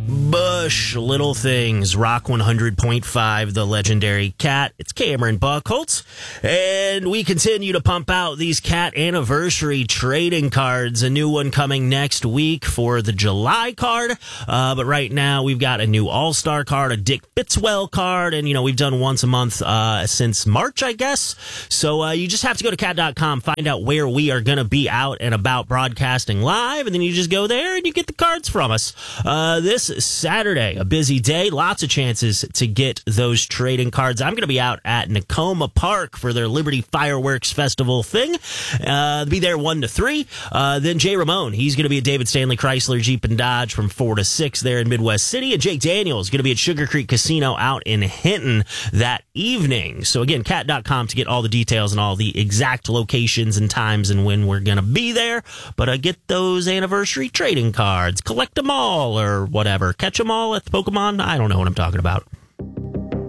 Bush, Little Things, Rock 100.5, the legendary Cat. It's Cameron Buckholtz, and we continue to pump out these Cat anniversary trading cards. A new one coming next week for the July card, but right now we've got a new All-Star card, a Dick Fitzwell card, and, we've done once a month since March, I guess. So you just have to go to cat.com, find out where we are going to be out and about broadcasting live, and then you just go there and you get the cards from us. This Saturday, a busy day, lots of chances to get those trading cards. I'm going to be out at Nakoma Park for their Liberty Fireworks Festival thing. Be there 1 to 3. Then Jay Ramone, he's going to be at David Stanley Chrysler Jeep and Dodge from 4 to 6 there in Midwest City. And Jake Daniels is going to be at Sugar Creek Casino out in Hinton that evening. So again, cat.com to get all the details and all the exact locations and times and when we're going to be there. But get those anniversary trading cards, collect them all or whatever. Catch them all at the Pokemon. I don't know what I'm talking about.